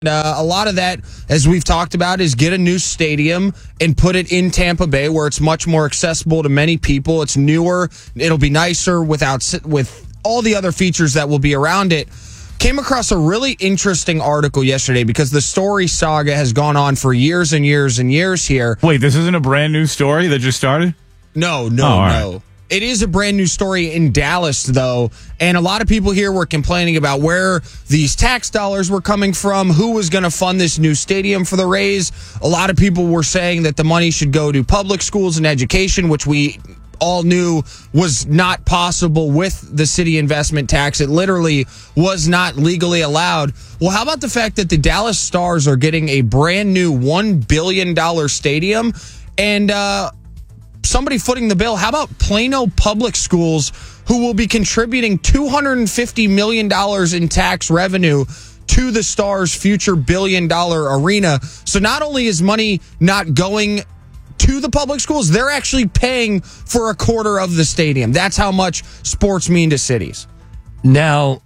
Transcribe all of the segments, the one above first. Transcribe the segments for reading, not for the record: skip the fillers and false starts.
A lot of that, as we've talked about, is get a new stadium and put it in Tampa Bay where it's much more accessible to many people. It's newer. It'll be nicer with all the other features that will be around it. Came across a really interesting article yesterday because the story saga has gone on for years and years and years here. Wait, this isn't a brand new story that just started? No. Right. It is a brand new story in Dallas, though, and a lot of people here were complaining about where these tax dollars were coming from, who was going to fund this new stadium for the Rays. A lot of people were saying that the money should go to public schools and education, which we all knew was not possible with the city investment tax. It literally was not legally allowed. Well, how about the fact that the Dallas Stars are getting a brand new $1 billion stadium and, somebody footing the bill? How about Plano Public Schools, who will be contributing $250 million in tax revenue to the Stars' future billion-dollar arena? So not only is money not going to the public schools, they're actually paying for a quarter of the stadium. That's how much sports mean to cities. Now,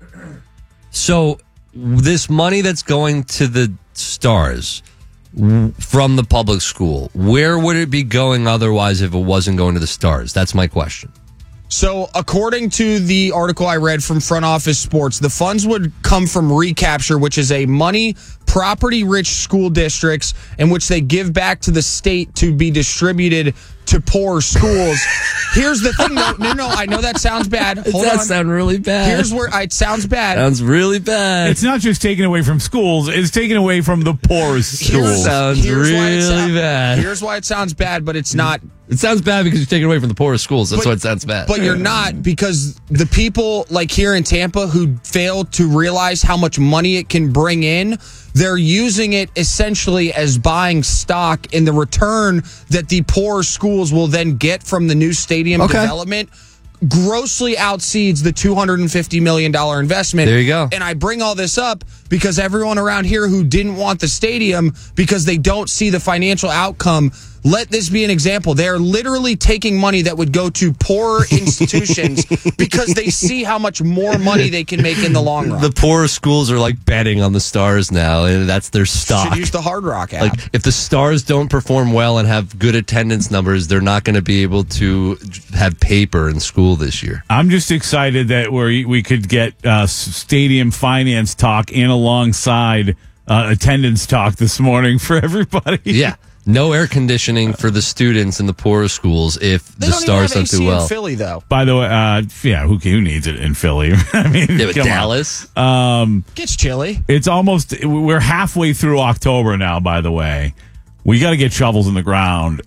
so this money that's going to the Stars from the public school, where would it be going otherwise if it wasn't going to the Stars? That's my question. So, according to the article I read from Front Office Sports, the funds would come from Recapture, which is a money property-rich school districts in which they give back to the state to be distributed to poor schools. Here's the thing, though. No, I know that sounds bad. Hold on. Sound really bad. Here's where it sounds bad. Sounds really bad. It's not just taken away from schools, it's taken away from the poorest schools. Sounds really bad. Here's why it sounds bad, but it's not. It sounds bad because you're taking away from the poorest schools. That's why it sounds bad. But you're not, because the people like here in Tampa who fail to realize how much money it can bring in, they're using it essentially as buying stock in the return that the poor schools will then get from the new stadium development. Grossly outseeds the $250 million investment. There you go. And I bring all this up because everyone around here who didn't want the stadium because they don't see the financial outcome, let this be an example. They're literally taking money that would go to poorer institutions because they see how much more money they can make in the long run. The poorer schools are like betting on the Stars now, and that's their stock. Should use the Hard Rock app. Like, if the Stars don't perform well and have good attendance numbers, they're not going to be able to have paper in school this year. I'm just excited that we could get stadium finance talk in alongside attendance talk this morning for everybody. Yeah. No air conditioning for the students in the poorer schools if the Stars don't do well. In Philly, though. By the way, who needs it in Philly? I mean, Dallas. Gets chilly. It's we're halfway through October now, by the way. We got to get shovels in the ground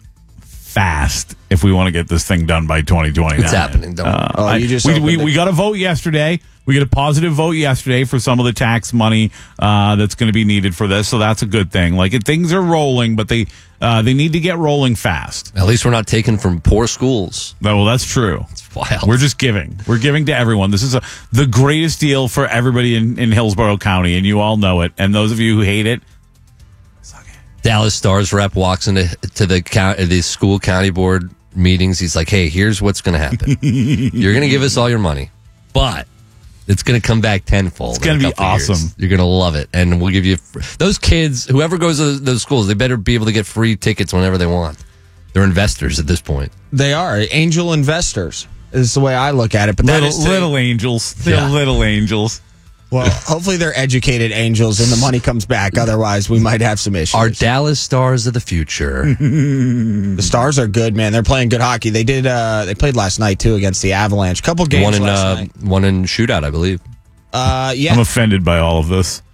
fast if we want to get this thing done by 2029. It's happening, don't we got a vote yesterday. We get a positive vote yesterday for some of the tax money that's going to be needed for this, so that's a good thing. Like, things are rolling, but they need to get rolling fast. At least we're not taking from poor schools. Well, that's true. It's wild. We're just giving. We're giving to everyone. This is the greatest deal for everybody in Hillsborough County, and you all know it. And those of you who hate it, suck it. Dallas Stars rep walks into the school county board meetings. He's like, "Hey, here's what's going to happen. You're going to give us all your money, but it's going to come back tenfold. It's going to be awesome. Years. You're going to love it. And we'll give you those kids, whoever goes to those schools, they better be able to get free tickets whenever they want. They're investors at this point. They are. Angel investors is the way I look at it. But little angels. They're little angels. Well, hopefully they're educated angels and the money comes back. Otherwise, we might have some issues. Our Dallas Stars of the future. The Stars are good, man. They're playing good hockey. They did. They played last night, too, against the Avalanche. Couple games last night. One in shootout, I believe. Yeah. I'm offended by all of this.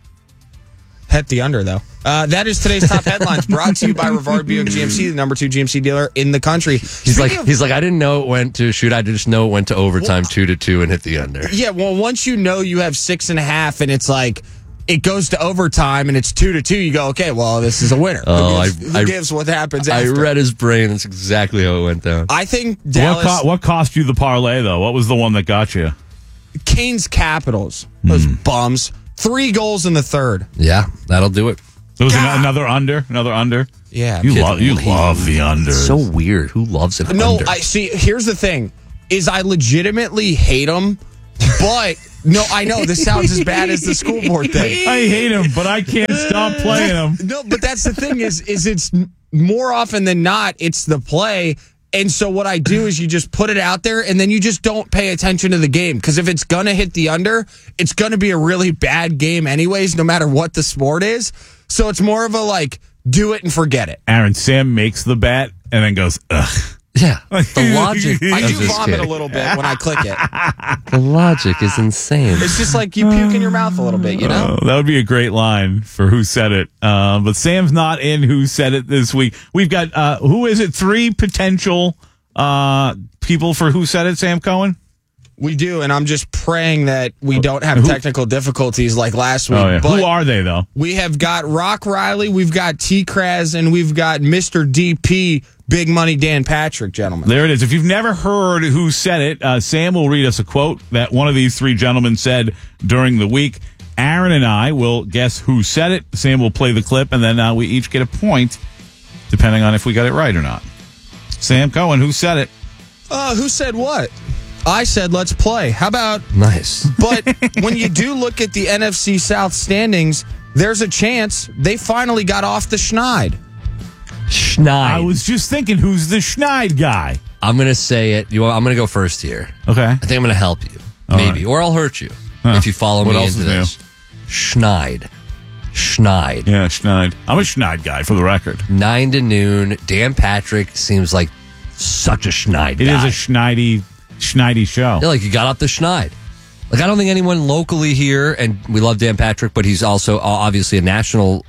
Het the under, though. That is today's top headlines, brought to you by Rivard Buick GMC, the number 2 GMC dealer in the country. He's like, I didn't know it went to shoot. I just know it went to overtime 2-2 and hit the under. Yeah, well, once you know you have 6.5 and it's like it goes to overtime and it's 2-2, you go, okay, well, this is a winner. Who gives what happens after? I read his brain. That's exactly how it went down. I think Dallas. What cost you the parlay, though? What was the one that got you? Canes Capitals. Those bums. 3 goals in the third. Yeah, that'll do it. There was another under. Yeah, you love the under. So weird. Who loves it? No, I see. Here's the thing: is I legitimately hate them But no, I know this sounds as bad as the school board thing. I hate him, but I can't stop playing him. No, but that's the thing is it's more often than not, it's the play. And so what I do is you just put it out there and then you just don't pay attention to the game. Because if it's going to hit the under, it's going to be a really bad game anyways, no matter what the sport is. So it's more of a like, do it and forget it. Aaron, Sam makes the bet and then goes, ugh. Yeah, the logic. I of do this vomit kid. a little bit when I click it. The logic is insane. It's just like you puke in your mouth a little bit, you know? That would be a great line for Who Said It. But Sam's not in Who Said It this week. We've got, who is it? 3 potential people for Who Said It, Sam Cohen? We do, and I'm just praying that we don't have technical difficulties like last week. Oh, yeah. But Who are they, though? we have got Rock Riley, we've got T. Kraz, and we've got Mr. DP, Big Money Dan Patrick, gentlemen. There it is. If you've never heard Who Said It, Sam will read us a quote that one of these 3 gentlemen said during the week. Aaron and I will guess who said it. Sam will play the clip, and then we each get a point, depending on if we got it right or not. Sam Cohen, who said it? Who said what? I said, let's play. How about... Nice. But when you do look at the NFC South standings, there's a chance they finally got off the schneid. Schneid. I was just thinking, who's the Schneid guy? I'm going to say it. I'm going to go first here. Okay. I think I'm going to help you. All Maybe. right. Or I'll hurt you Huh. if you follow What me else into is new? this. Schneid. Schneid. Yeah, Schneid. I'm a Schneid guy, for the record. 9 to noon. Dan Patrick seems like such a Schneid It guy. is a Schneidy show. Yeah, like you got off the Schneid. Like I don't think anyone locally here, and we love Dan Patrick, but he's also obviously a national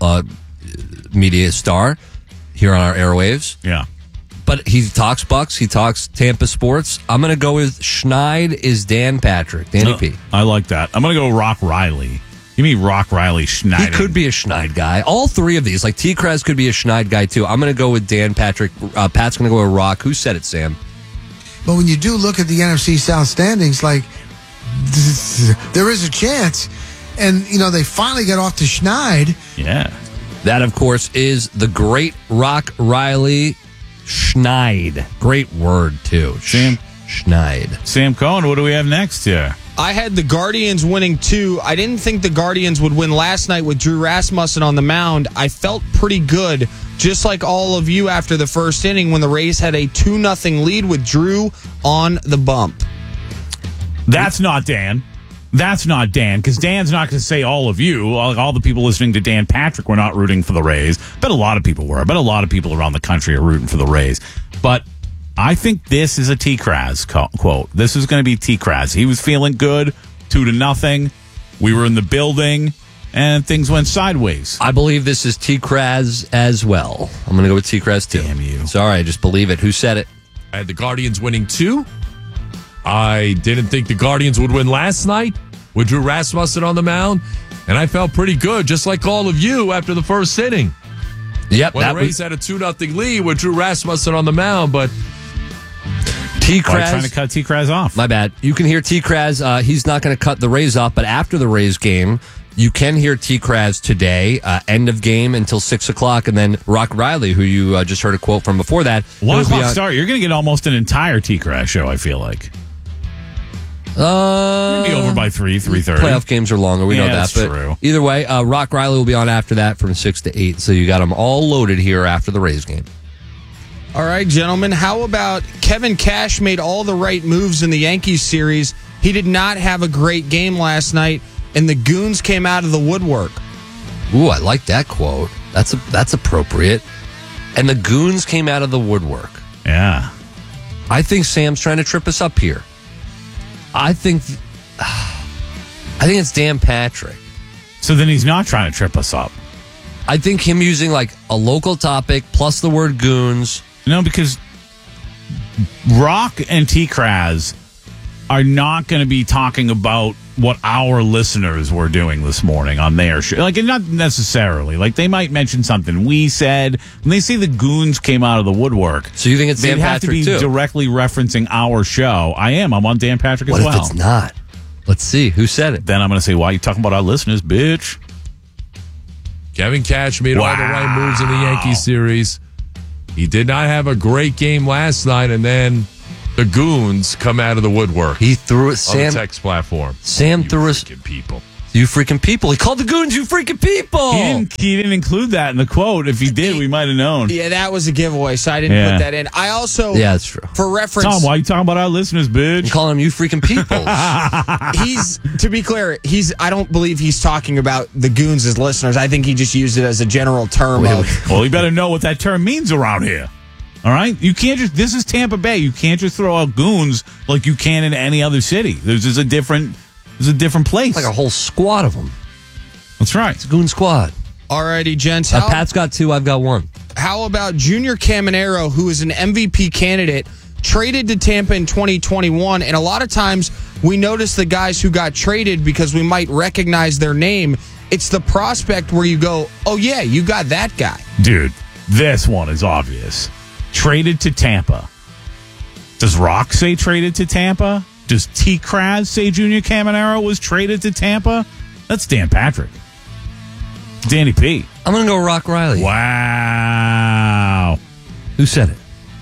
media star here on our airwaves. Yeah. But he talks Bucks, he talks Tampa sports. I'm going to go with Schneid is Dan Patrick, Danny P. I like that. I'm going to go Rock Riley. Give me Rock Riley Schneid. He could be a Schneid guy. All 3 of these, like T. Kraz could be a Schneid guy too. I'm going to go with Dan Patrick. Pat's going to go with Rock. Who said it, Sam? But when you do look at the NFC South standings, like, there is a chance. And, they finally got off to Schneid. Yeah. That, of course, is the great Rock Riley Schneid. Great word, too. Sam. Schneid. Sam Cohen, what do we have next here? I had the Guardians winning 2. I didn't think the Guardians would win last night with Drew Rasmussen on the mound. I felt pretty good, just like all of you after the first inning when the Rays had a 2-0 lead with Drew on the bump. That's not Dan. That's not Dan, because Dan's not going to say all of you. All the people listening to Dan Patrick were not rooting for the Rays. Bet a lot of people were. I bet a lot of people around the country are rooting for the Rays. But I think this is a T. Kraz quote. This is going to be T. Kraz. He was feeling good, 2-0. We were in the building, and things went sideways. I believe this is T. Kraz as well. I'm going to go with T. Kraz too. Damn you. Sorry, I just believe it. Who said it? I had the Guardians winning 2. I didn't think the Guardians would win last night with Drew Rasmussen on the mound, and I felt pretty good, just like all of you after the first inning. Yep, When that the Rays had a 2-0 lead with Drew Rasmussen on the mound, but T. Why trying to Kraz. cut T. Kraz off? My bad. You can hear T. Kraz. He's not going to cut the Rays off, but after the Rays game, you can hear T. Kraz today, end of game until 6 o'clock, and then Rock Riley, who you just heard a quote from before that. 1 o'clock start. You're going to get almost an entire T. Kraz show, I feel like. Maybe over by 3:30. Playoff games are longer. We know that. That's But true. either way, Rock Riley will be on after that from 6 to 8. So you got them all loaded here after the Rays game. All right, gentlemen, how about Kevin Cash made all the right moves in the Yankees series? He did not have a great game last night, and the Goons came out of the woodwork. Ooh, I like that quote. That's appropriate. And the Goons came out of the woodwork. Yeah. I think Sam's trying to trip us up here. I think it's Dan Patrick. So then he's not trying to trip us up. I think him using like a local topic plus the word goons. No, because Rock and T. Kraz are not going to be talking about what our listeners were doing this morning on their show. Like, not necessarily. Like, they might mention something we said. When they say the Goons came out of the woodwork, So you think it's they'd Dan have to Patrick be too? directly referencing our show. I'm on Dan Patrick What as well. if it's not? Let's see. Who said it? Then I'm going to say, why are you talking about our listeners, bitch? Kevin Cash made all the right moves in the Yankees series. He did not have a great game last night, and then the goons come out of the woodwork He threw it. on Sam. the text platform. Sam You threw us. freaking people. You freaking people. He called the goons. You freaking people. He didn't include that in the quote. If he did, we might have known. Yeah, that was a giveaway, so I didn't Yeah. put that in. I also, Yeah, that's true. for reference, Tom, why are you talking about our listeners, I'm bitch? calling him you freaking people. he's, to be clear, I don't believe he's talking about the goons as listeners. I think he just used it as a general term of, Well, you better know what that term means around here. All right? You can't just, this is Tampa Bay. You can't just throw out goons like you can in any other city. There's a different place. Like a whole squad of them. That's right. It's a goon squad. alrighty, gents. Pat's got 2. I've got 1. How about Junior Caminero, who is an MVP candidate, traded to Tampa in 2021? And a lot of times we notice the guys who got traded because we might recognize their name. It's the prospect where you go, oh, yeah, you got that guy. Dude, this one is obvious. Traded to Tampa. Does Rock say traded to Tampa? Does T. Kraz say Junior Caminero was traded to Tampa? That's Dan Patrick. Danny P. I'm going to go Rock Riley. Wow. Who said it?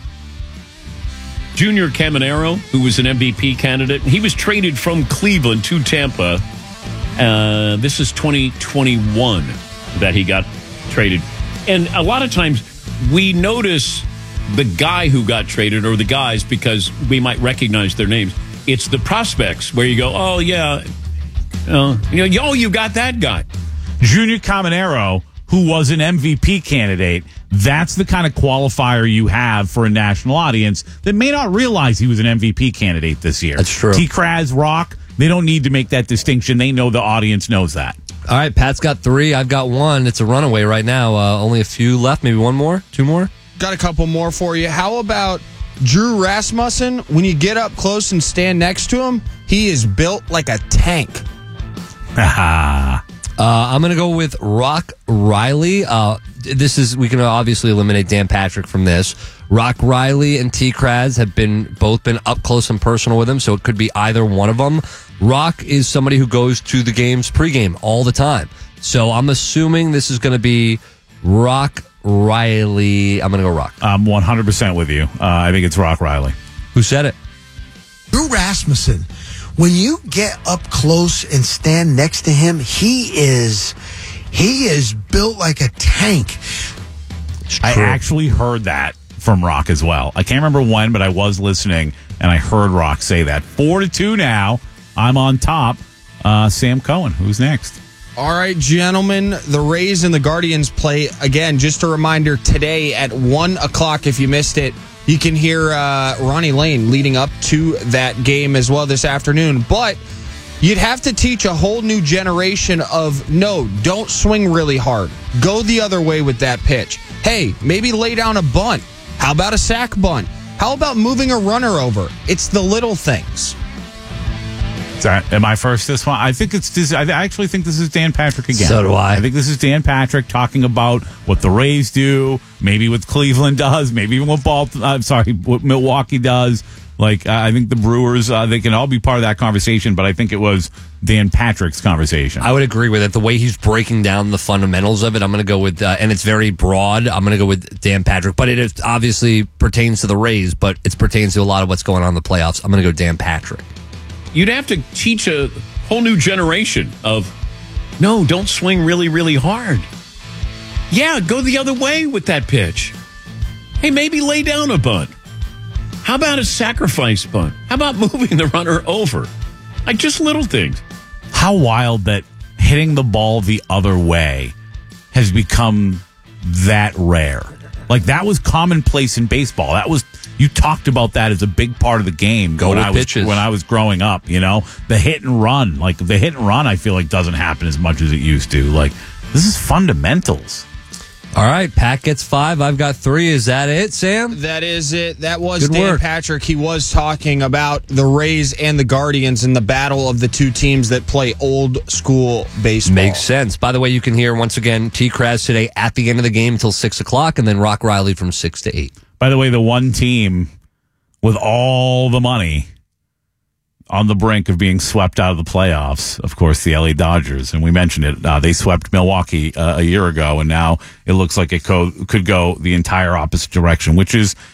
Junior Caminero, who was an MVP candidate, he was traded from Cleveland to Tampa. This is 2021 that he got traded. And a lot of times we notice the guy who got traded or the guys because we might recognize their names. It's the prospects where you go, oh, yeah, you got that guy. Junior Caminero, who was an MVP candidate, that's the kind of qualifier you have for a national audience that may not realize he was an MVP candidate this year. That's true. T. Kraz, Rock, they don't need to make that distinction. They know the audience knows that. All right, Pat's got 3. I've got 1. It's a runaway right now. Only a few left. Maybe 1 more? 2 more? Got a couple more for you. How about Drew Rasmussen? When you get up close and stand next to him, he is built like a tank. I'm going to go with Rock Riley. We can obviously eliminate Dan Patrick from this. Rock Riley and T. Kraz have both been up close and personal with him, so it could be either one of them. Rock is somebody who goes to the games pregame all the time. So I'm assuming this is going to be Rock Riley. I'm going to go Rock. I'm 100% with you. I think it's Rock Riley. Who said it? Drew Rasmussen, when you get up close and stand next to him, he is built like a tank. I actually heard that from Rock as well. I can't remember when, but I was listening, and I heard Rock say that. 4-2 now. I'm on top. Sam Cohen, who's next? All right, gentlemen, the Rays and the Guardians play again. Just a reminder, today at 1 o'clock, if you missed it, you can hear Ronnie Lane leading up to that game as well this afternoon. But you'd have to teach a whole new generation of, no, don't swing really hard. Go the other way with that pitch. Hey, maybe lay down a bunt. How about a sac bunt? How about moving a runner over? It's the little things. Am I first this one? I think it's this. I actually think this is Dan Patrick again. So do I. I think this is Dan Patrick talking about what the Rays do, maybe what Cleveland does, maybe even what what Milwaukee does. I think the Brewers, they can all be part of that conversation, but I think it was Dan Patrick's conversation. I would agree with it. The way he's breaking down the fundamentals of it, I'm going to go with, and it's very broad, I'm going to go with Dan Patrick. But it obviously pertains to the Rays, but it pertains to a lot of what's going on in the playoffs. I'm going to go Dan Patrick. You'd have to teach a whole new generation of, no, don't swing really, really hard. Yeah, go the other way with that pitch. Hey, maybe lay down a bunt. How about a sacrifice bunt? How about moving the runner over? Like just little things. How wild that hitting the ball the other way has become that rare. Like that was commonplace in baseball. You talked about that as a big part of the game when I was growing up, you know? The hit and run. Like the hit and run I feel like doesn't happen as much as it used to. Like this is fundamentals. All right, Pat gets 5. I've got 3. Is that it, Sam? That is it. That was Good Dan work. Patrick. He was talking about the Rays and the Guardians in the battle of the two teams that play old school baseball. Makes sense. By the way, you can hear, once again, T. Kraz today at the end of the game until 6 o'clock, and then Rock Riley from 6 to 8. By the way, the one team with all the money on the brink of being swept out of the playoffs, of course, the LA Dodgers. And we mentioned it. They swept Milwaukee a year ago, and now it looks like it could go the entire opposite direction, which is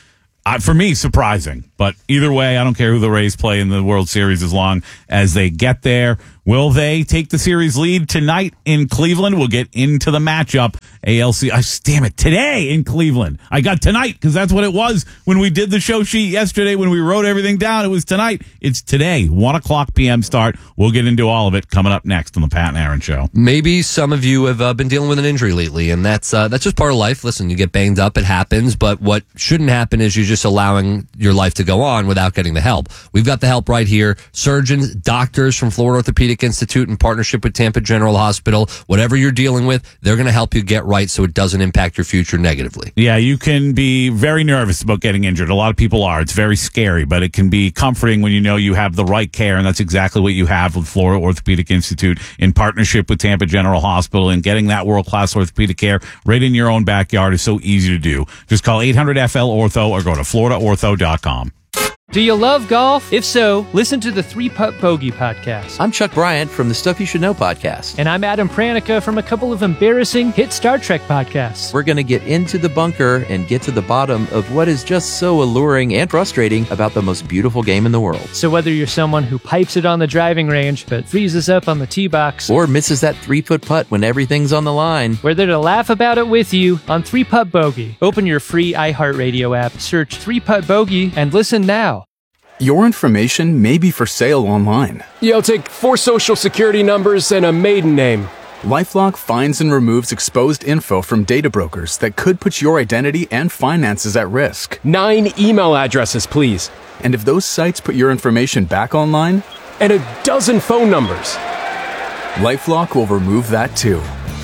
For me, surprising. But either way, I don't care who the Rays play in the World Series as long as they get there. Will they take the series lead tonight in Cleveland? We'll get into the matchup. Damn it, today in Cleveland. I got tonight because that's what it was when we did the show sheet yesterday when we wrote everything down. It was tonight. It's today, 1 o'clock p.m. start. We'll get into all of it coming up next on the Pat and Aaron Show. Maybe some of you have been dealing with an injury lately, and that's just part of life. Listen, you get banged up, it happens, but what shouldn't happen is you're just allowing your life to go on without getting the help. We've got the help right here. Surgeons, doctors from Florida Orthopedic Institute in partnership with Tampa General Hospital. Whatever you're dealing with, they're going to help you get right so it doesn't impact your future negatively. Yeah, you can be very nervous about getting injured. A lot of people are. It's very scary, but it can be comforting when you know you have the right care, and that's exactly what you have with Florida Orthopedic Institute in partnership with Tampa General Hospital. And getting that world-class orthopedic care right in your own backyard is so easy to do. Just call 800-FL-ORTHO or go to floridaortho.com. Do you love golf? If so, listen to the 3-Putt Bogey podcast. I'm Chuck Bryant from the Stuff You Should Know podcast. And I'm Adam Pranica from a couple of embarrassing hit Star Trek podcasts. We're going to get into the bunker and get to the bottom of what is just so alluring and frustrating about the most beautiful game in the world. So whether you're someone who pipes it on the driving range but freezes up on the tee box, or misses that 3-foot putt when everything's on the line, we're there to laugh about it with you on 3-Putt Bogey. Open your free iHeartRadio app, search 3-Putt Bogey, and listen now. Your information may be for sale online. You'll take 4 social security numbers and a maiden name. LifeLock finds and removes exposed info from data brokers that could put your identity and finances at risk. 9 email addresses, please. And if those sites put your information back online? And a dozen phone numbers. LifeLock will remove that too.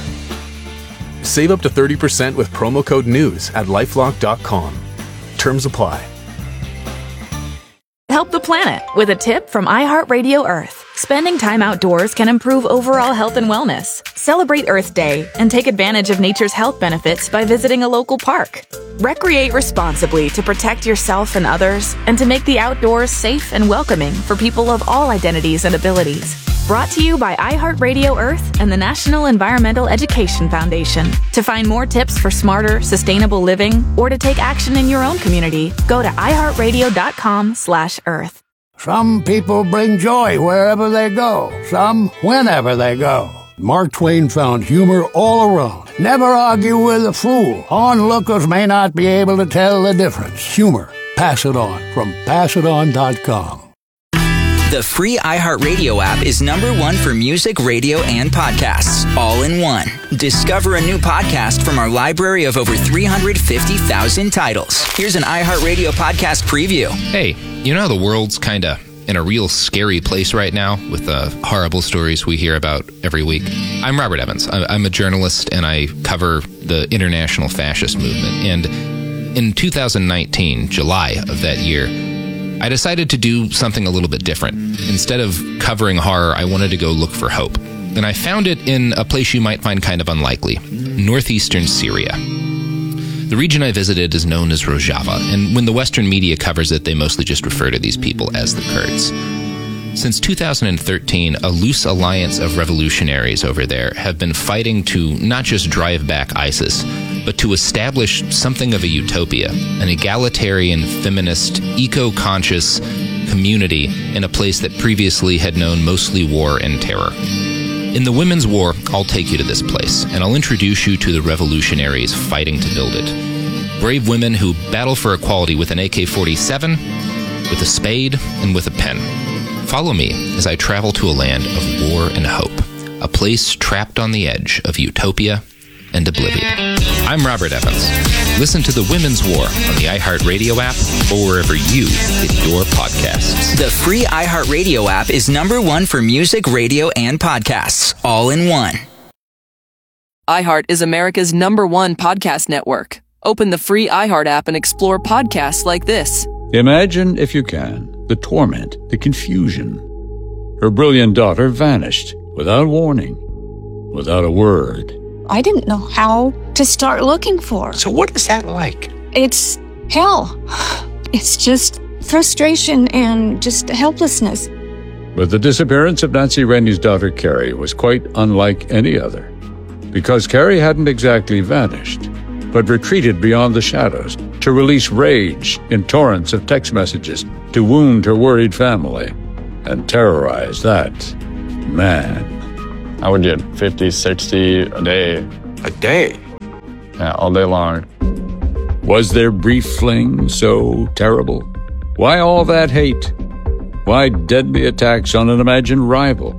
Save up to 30% with promo code NEWS at LifeLock.com. Terms apply. Help the planet with a tip from iHeartRadio Earth. Spending time outdoors can improve overall health and wellness. Celebrate Earth Day and take advantage of nature's health benefits by visiting a local park. Recreate responsibly to protect yourself and others, and to make the outdoors safe and welcoming for people of all identities and abilities. Brought to you by iHeartRadio Earth and the National Environmental Education Foundation. To find more tips for smarter, sustainable living, or to take action in your own community, go to iHeartRadio.com/Earth. Some people bring joy wherever they go, some whenever they go. Mark Twain found humor all around. Never argue with a fool. Onlookers may not be able to tell the difference. Humor. Pass it on from PassItOn.com. The free iHeartRadio app is #1 for music, radio, and podcasts, all in one. Discover a new podcast from our library of over 350,000 titles. Here's an iHeartRadio podcast preview. Hey, you know how the world's kind of in a real scary place right now with the horrible stories we hear about every week? I'm Robert Evans. I'm a journalist, and I cover the international fascist movement. And in 2019, July of that year, I decided to do something a little bit different. Instead of covering horror, I wanted to go look for hope. And I found it in a place you might find kind of unlikely, northeastern Syria. The region I visited is known as Rojava, and when the Western media covers it, they mostly just refer to these people as the Kurds. Since 2013, a loose alliance of revolutionaries over there have been fighting to not just drive back ISIS, but to establish something of a utopia, an egalitarian, feminist, eco-conscious community in a place that previously had known mostly war and terror. In the Women's War, I'll take you to this place, and I'll introduce you to the revolutionaries fighting to build it. Brave women who battle for equality with an AK-47, with a spade, and with a pen. Follow me as I travel to a land of war and hope, a place trapped on the edge of utopia and oblivion. I'm Robert Evans. Listen to The Women's War on the iHeartRadio app or wherever you get your podcasts. The free iHeartRadio app is #1 for music, radio, and podcasts, all in one. iHeart is America's #1 podcast network. Open the free iHeart app and explore podcasts like this. Imagine, if you can, the torment, the confusion. Her brilliant daughter vanished without warning, without a word. I didn't know how to start looking for her. So what is that like? It's hell. It's just frustration and just helplessness. But the disappearance of Nancy Rennie's daughter, Carrie, was quite unlike any other. Because Carrie hadn't exactly vanished, but retreated beyond the shadows to release rage in torrents of text messages, to wound her worried family, and terrorize that man. I would get 50, 60 a day. A day? Yeah, all day long. Was their brief fling so terrible? Why all that hate? Why deadly attacks on an imagined rival?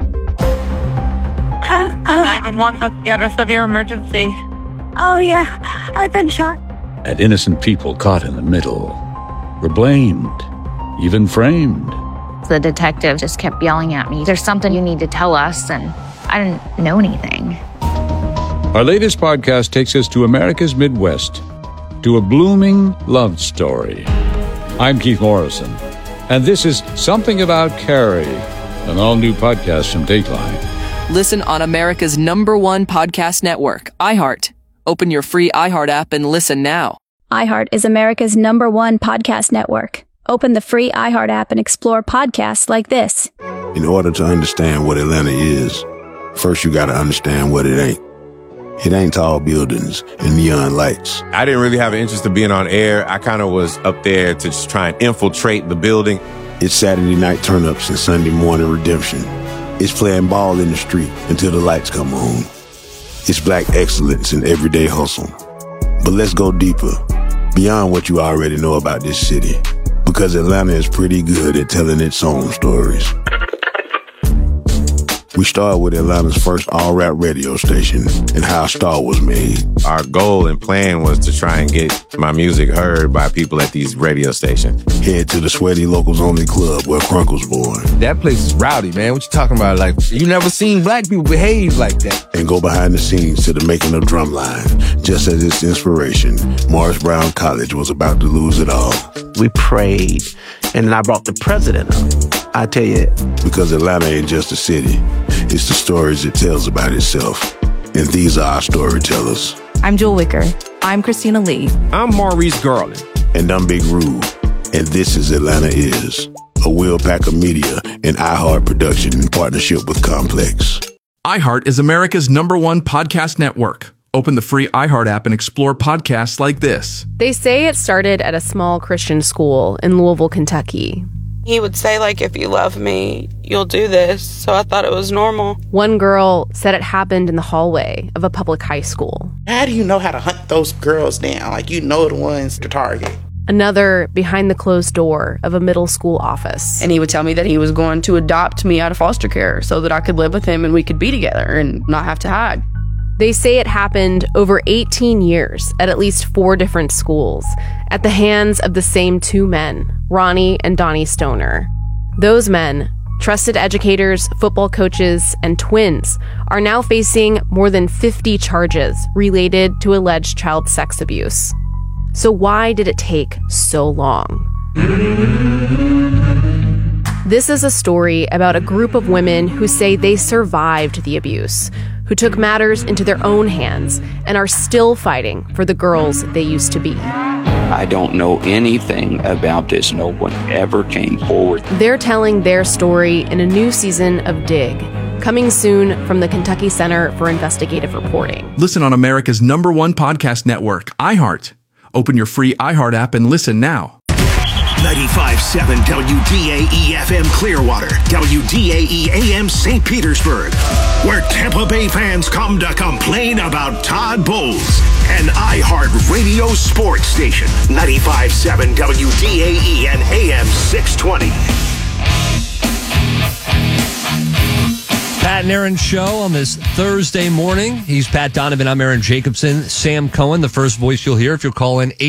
911, what's the address of your emergency? Oh, yeah, I've been shot. And innocent people caught in the middle were blamed, even framed. The detective just kept yelling at me, "There's something you need to tell us," and I didn't know anything. Our latest podcast takes us to America's Midwest, to a blooming love story. I'm Keith Morrison, and this is Something About Carrie, an all-new podcast from Dateline. Listen on America's #1 podcast network, iHeart. Open your free iHeart app and listen now. iHeart is America's #1 podcast network. Open the free iHeart app and explore podcasts like this. In order to understand what Atlanta is, first you got to understand what it ain't. It ain't tall buildings and neon lights. I didn't really have an interest in being on air. I kind of was up there to just try and infiltrate the building. It's Saturday night turn-ups and Sunday morning redemption. It's playing ball in the street until the lights come on. It's black excellence in everyday hustle. But let's go deeper, beyond what you already know about this city, because Atlanta is pretty good at telling its own stories. We started with Atlanta's first all-rap radio station and how a star was made. Our goal and plan was to try and get my music heard by people at these radio stations. Head to the Sweaty Locals Only Club where Crunk was born. That place is rowdy, man. What you talking about? Like, you never seen black people behave like that. And go behind the scenes to the making of Drumline. Just as its inspiration, Morris Brown College was about to lose it all. We prayed, and I brought the president up. I tell you. Because Atlanta ain't just a city. It's the stories it tells about itself. And these are our storytellers. I'm Jewel Wicker. I'm Christina Lee. I'm Maurice Garland. And I'm Big Rube. And this is Atlanta Is, a Will Packer Media and iHeart production in partnership with Complex. iHeart is America's #1 podcast network. Open the free iHeart app and explore podcasts like this. They say it started at a small Christian school in Louisville, Kentucky. He would say, like, if you love me, you'll do this. So I thought it was normal. One girl said it happened in the hallway of a public high school. How do you know how to hunt those girls down? Like, you know the ones to target. Another behind the closed door of a middle school office. And he would tell me that he was going to adopt me out of foster care so that I could live with him and we could be together and not have to hide. They say it happened over 18 years at least 4 different schools at the hands of the same 2 men, Ronnie and Donnie Stoner. Those men, trusted educators, football coaches, and twins, are now facing more than 50 charges related to alleged child sex abuse. So why did it take so long? This is a story about a group of women who say they survived the abuse, who took matters into their own hands and are still fighting for the girls they used to be. I don't know anything about this. No one ever came forward. They're telling their story in a new season of Dig, coming soon from the Kentucky Center for Investigative Reporting. Listen on America's #1 podcast network, iHeart. Open your free iHeart app and listen now. 95.7 WDAE FM Clearwater, WDAE AM St. Petersburg, where Tampa Bay fans come to complain about Todd Bowles. An iHeart Radio sports station, 95.7 WDAE and AM 620. Pat and Aaron show on this Thursday morning. He's Pat Donovan. I'm Aaron Jacobson. Sam Cohen, the first voice you'll hear if you'll call in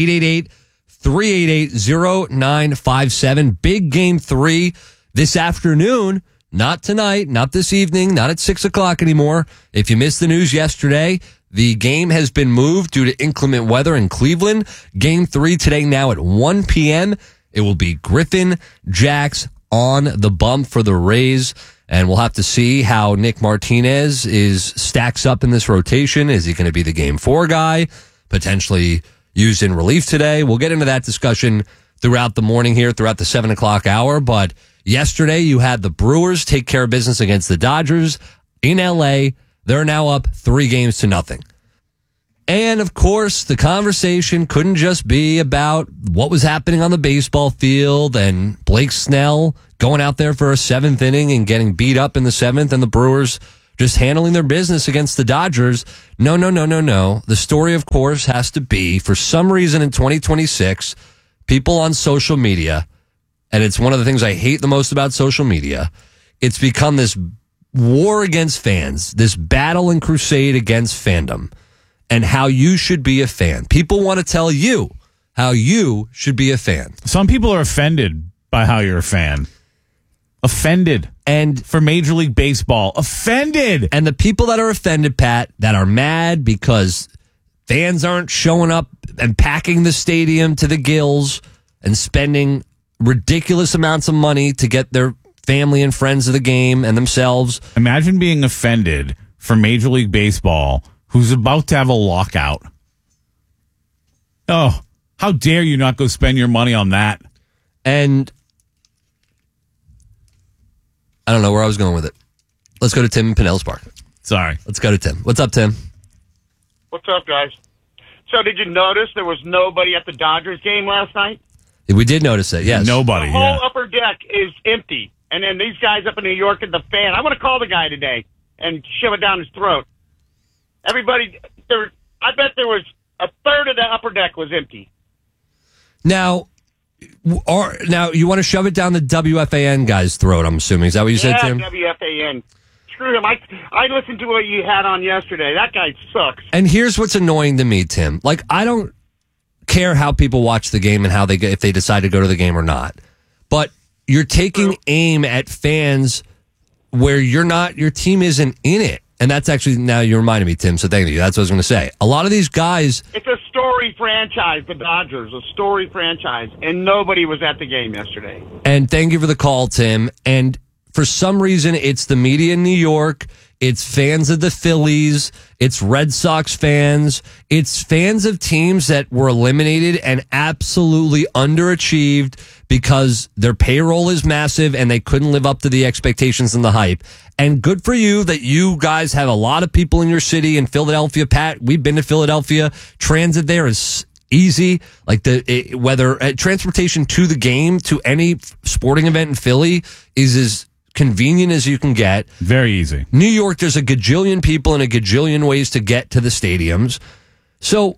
888-388-0957. Big game 3 this afternoon. Not tonight, not this evening, not at 6 o'clock anymore. If you missed the news yesterday, the game has been moved due to inclement weather in Cleveland. Game 3 today now at 1 p.m. It will be Griffin Jax on the bump for the Rays. And we'll have to see how Nick Martinez stacks up in this rotation. Is he going to be the game 4 guy? Potentially used in relief today. We'll get into that discussion throughout the morning here, throughout the 7 o'clock hour. But yesterday you had the Brewers take care of business against the Dodgers in LA. They're now up 3-0. And, of course, the conversation couldn't just be about what was happening on the baseball field and Blake Snell going out there for a 7th inning and getting beat up in the 7th and the Brewers just handling their business against the Dodgers. No. The story, of course, has to be, for some reason in 2026, people on social media, and it's one of the things I hate the most about social media, it's become this war against fans, this battle and crusade against fandom, and how you should be a fan. People want to tell you how you should be a fan. Some people are offended by how you're a fan. Offended. And for Major League Baseball, offended. And the people that are offended, Pat, that are mad because fans aren't showing up and packing the stadium to the gills and spending ridiculous amounts of money to get their family and friends to the game and themselves. Imagine being offended for Major League Baseball, who's about to have a lockout. Oh, how dare you not go spend your money on that? And I don't know where I was going with it. Let's go to Tim in Pinellas Park. Sorry. Let's go to Tim. What's up, Tim? What's up, guys? So did you notice there was nobody at the Dodgers game last night? We did notice it, yes. Nobody, The whole upper deck is empty. And then these guys up in New York and the fan. I want to call the guy today and shove it down his throat. Everybody, I bet there was a third of the upper deck was empty. Now you want to shove it down the WFAN guy's throat, I'm assuming. Is that what you said, Tim? Yeah, WFAN. Screw him. I listened to what you had on yesterday. That guy sucks. And here's what's annoying to me, Tim. Like, I don't care how people watch the game and how they if they decide to go to the game or not. But you're taking aim at fans where your team isn't in it. And that's actually, now you reminded me, Tim, so thank you. That's what I was going to say. A lot of these guys... It's a story franchise, the Dodgers, a story franchise, and nobody was at the game yesterday. And thank you for the call, Tim. And for some reason, it's the media in New York, it's fans of the Phillies, it's Red Sox fans, it's fans of teams that were eliminated and absolutely underachieved because their payroll is massive and they couldn't live up to the expectations and the hype. And good for you that you guys have a lot of people in your city. In Philadelphia, Pat, we've been to Philadelphia. Transit there is easy. Like whether transportation to the game, to any sporting event in Philly is as convenient as you can get. Very easy. New York, there's a gajillion people and a gajillion ways to get to the stadiums. So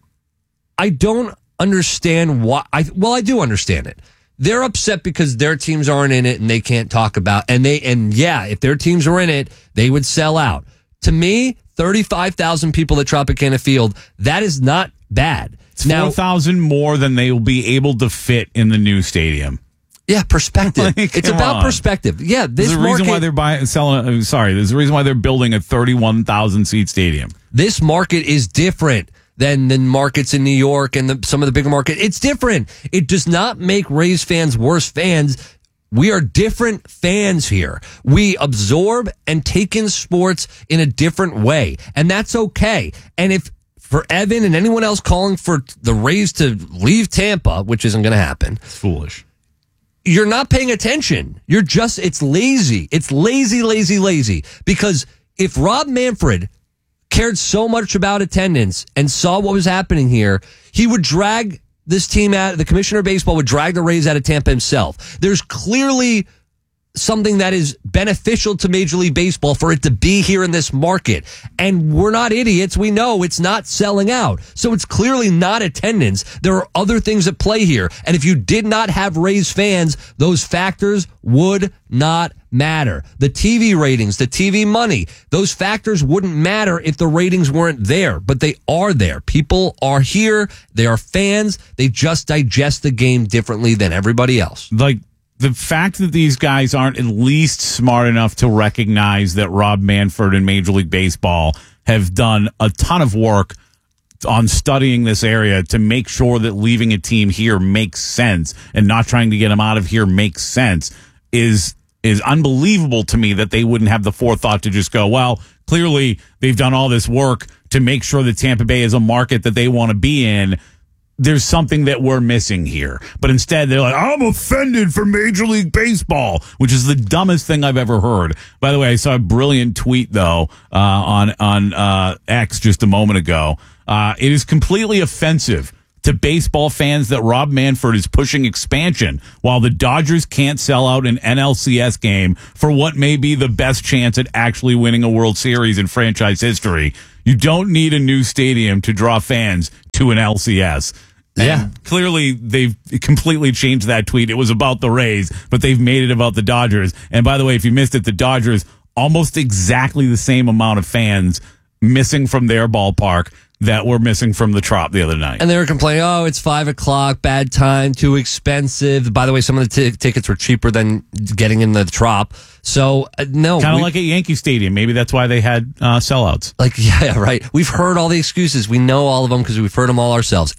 I don't understand why. I do understand it. They're upset because their teams aren't in it and they can't talk about, and if their teams were in it, they would sell out. To me, 35,000 people at Tropicana Field, that is not bad. It's 4,000 more than they will be able to fit in the new stadium. Yeah, perspective. It's about perspective. Yeah, there's a reason why they're there's a reason why they're building a 31,000 seat stadium. This market is different than the markets in New York and some of the bigger markets. It's different. It does not make Rays fans worse fans. We are different fans here. We absorb and take in sports in a different way, and that's okay. And if for Evan and anyone else calling for the Rays to leave Tampa, which isn't going to happen, it's foolish. You're not paying attention. It's lazy. It's lazy. Because if Rob Manfred cared so much about attendance and saw what was happening here, he would drag this team out. The commissioner of baseball would drag the Rays out of Tampa himself. There's clearly something that is beneficial to Major League Baseball for it to be here in this market. And we're not idiots. We know it's not selling out. So it's clearly not attendance. There are other things at play here. And if you did not have Rays fans, those factors would not matter. The TV ratings, the TV money, those factors wouldn't matter if the ratings weren't there, but they are there. People are here. They are fans. They just digest the game differently than everybody else. Like, the fact that these guys aren't at least smart enough to recognize that Rob Manfred and Major League Baseball have done a ton of work on studying this area to make sure that leaving a team here makes sense and not trying to get them out of here makes sense is unbelievable to me, that they wouldn't have the forethought to just go, well, clearly they've done all this work to make sure that Tampa Bay is a market that they want to be in. There's something that we're missing here. But instead, they're like, I'm offended for Major League Baseball, which is the dumbest thing I've ever heard. By the way, I saw a brilliant tweet, though, on X just a moment ago. It is completely offensive to baseball fans that Rob Manfred is pushing expansion while the Dodgers can't sell out an NLCS game for what may be the best chance at actually winning a World Series in franchise history. You don't need a new stadium to draw fans to an LCS. Yeah. And clearly, they've completely changed that tweet. It was about the Rays, but they've made it about the Dodgers. And by the way, if you missed it, the Dodgers, almost exactly the same amount of fans missing from their ballpark that were missing from the Trop the other night. And they were complaining, oh, it's 5 o'clock, bad time, too expensive. By the way, some of the tickets were cheaper than getting in the Trop. So, no. Kind of like at Yankee Stadium. Maybe that's why they had sellouts. Like, yeah, right. We've heard all the excuses. We know all of them because we've heard them all ourselves.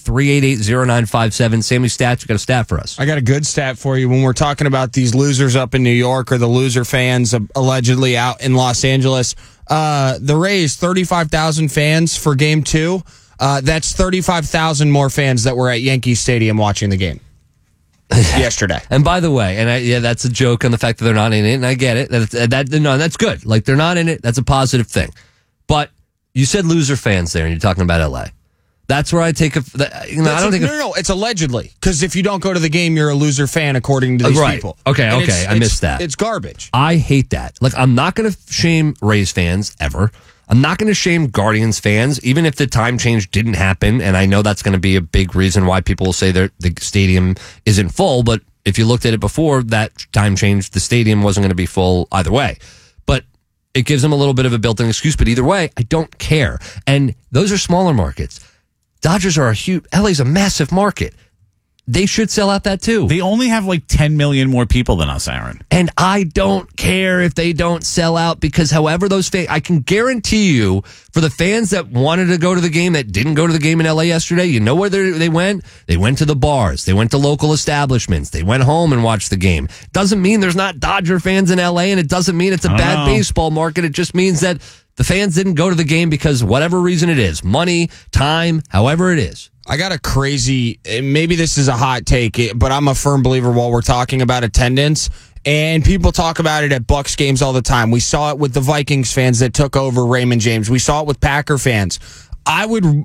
888-388-0957. Sammy Stats, you got a stat for us. I got a good stat for you. When we're talking about these losers up in New York or the loser fans allegedly out in Los Angeles, the Rays, 35,000 fans for Game 2. That's 35,000 more fans that were at Yankee Stadium watching the game yesterday. And by the way, that's a joke on the fact that they're not in it, and I get it. That's good. Like, they're not in it. That's a positive thing. But you said loser fans there, and you're talking about L.A. That's where I take I don't think no, it's allegedly. Because if you don't go to the game, you're a loser fan, according to these people. Okay, I missed that. It's garbage. I hate that. Like, I'm not going to shame Rays fans ever. I'm not going to shame Guardians fans, even if the time change didn't happen. And I know that's going to be a big reason why people will say the stadium isn't full. But if you looked at it before that time change, the stadium wasn't going to be full either way. But it gives them a little bit of a built-in excuse. But either way, I don't care. And those are smaller markets. Dodgers are LA's a massive market. They should sell out that too. They only have like 10 million more people than us, Aaron. And I don't care if they don't sell out because however those fans, I can guarantee you for the fans that wanted to go to the game that didn't go to the game in LA yesterday, you know where they went? They went to the bars. They went to local establishments. They went home and watched the game. Doesn't mean there's not Dodger fans in LA and it doesn't mean it's a bad baseball market. It just means that the fans didn't go to the game because whatever reason it is, money, time, however it is. I got a crazy, maybe this is a hot take, but I'm a firm believer while we're talking about attendance, and people talk about it at Bucs games all the time. We saw it with the Vikings fans that took over Raymond James. We saw it with Packer fans. I would